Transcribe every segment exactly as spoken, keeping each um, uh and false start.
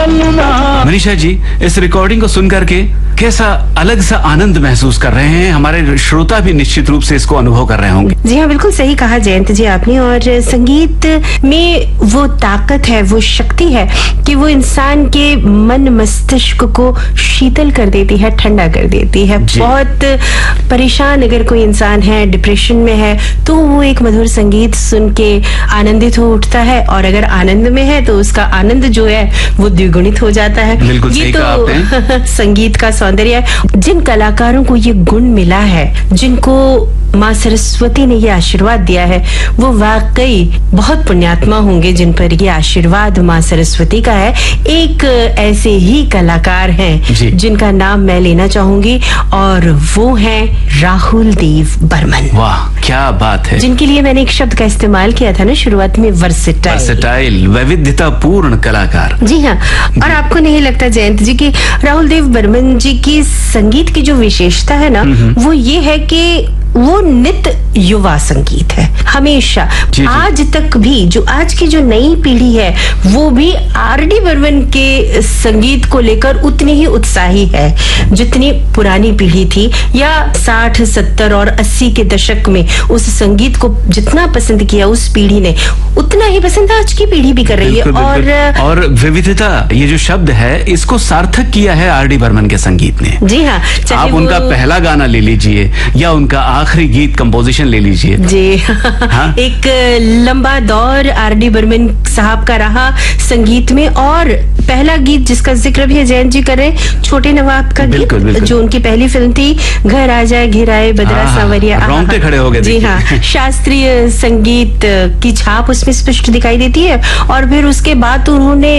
चलना। मनीषा जी, इस रिकॉर्डिंग को सुनकर के कैसा अलग सा आनंद महसूस कर रहे हैं? हमारे श्रोता भी निश्चित रूप से इसको अनुभव कर रहे होंगे। जी हाँ, बिल्कुल सही कहा जयंत जी आपने। और संगीत में वो ताकत है, वो शक्ति है कि वो इंसान के मन मस्तिष्क को शीतल कर देती है, ठंडा कर देती है। बहुत परेशान अगर कोई इंसान है, डिप्रेशन में है, तो वो एक मधुर संगीत सुन के आनंदित हो उठता है, और अगर आनंद में है तो उसका आनंद जो है वो द्विगुणित हो जाता है। बिल्कुल ये सही तो कहा आपने। संगीत का सौंदर्य है। जिन कलाकारों को ये गुण मिला है, जिनको माँ सरस्वती ने ये आशीर्वाद दिया है, वो वाकई बहुत पुण्यात्मा होंगे जिन पर ये आशीर्वाद माँ सरस्वती का है। एक ऐसे ही कलाकार हैं जिनका नाम मैं लेना चाहूंगी, और वो हैं राहुल देव बर्मन। वाह, क्या बात है। जिनके लिए मैंने एक शब्द का इस्तेमाल किया था ना शुरुआत में, वर्सेटाइल। वर्सेटाइल, वैविध्यता पूर्ण कलाकार। जी हाँ। और आपको नहीं लगता जयंत जी कि राहुल देव बर्मन जी की संगीत की जो विशेषता है ना, वो ये है कि वो नित्य युवा संगीत है हमेशा। जी जी। आज तक भी जो आज की जो नई पीढ़ी है, वो भी आर डी बर्मन के संगीत को लेकर उतनी ही उत्साही है जितनी पुरानी पीढ़ी थी, या साठ सत्तर और अस्सी के दशक में उस संगीत को जितना पसंद किया उस पीढ़ी ने, उतना ही पसंद आज की पीढ़ी भी कर रही है। और और विविधता, ये जो शब्द है, इसको सार्थक किया है आर डी बर्मन के संगीत ने। जी हाँ। आप उनका पहला गाना ले लीजिए या उनका आखिरी गीत कंपोजिशन ले लीजिए जी। हाँ? एक लंबा दौर आर डी बर्मन साहब का रहा संगीत में, और पहला गीत जिसका जिक्र भी जयंत जी कर रहे हैं, छोटे नवाब का बिल्कुल, गीत, बिल्कुल। जो उनकी पहली फिल्म थी, घर आ जाए घिराए बदरा सांवरिया। रोंगटे खड़े हो गए। जी हाँ। शास्त्रीय संगीत की छाप उसमें स्पष्ट दिखाई देती है। और फिर उसके बाद उन्होंने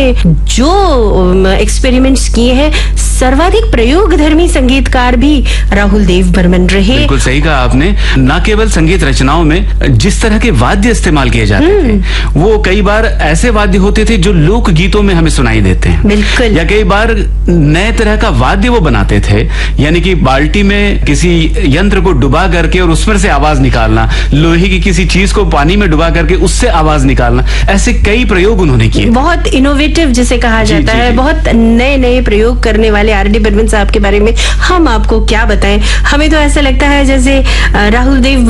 जो एक्सपेरिमेंट्स किए हैं, सर्वाधिक प्रयोग धर्मी संगीतकार भी राहुल देव बर्मन रहे। बिल्कुल सही कहा आपने। न केवल संगीत रचनाओं में जिस तरह के वाद्य इस्तेमाल किए जाते थे, वो कई बार ऐसे वाद्य होते थे जो लोक गीतों में हमें सुनाई देते हैं। बिल्कुल। या कई बार नए तरह का वाद्य वो बनाते थे, यानी कि बाल्टी में किसी यंत्र को डुबा करके और उसमें से आवाज निकालना, लोहे की किसी चीज को पानी में डुबा करके उससे आवाज निकालना, ऐसे कई प्रयोग उन्होंने किए। बहुत इनोवेटिव जिसे कहा जाता है, बहुत नए नए प्रयोग करने वाले आर डी बर्मन साहब के बारे में हम आपको क्या बताएं। हमें तो ऐसा लगता है जैसे राहुल देव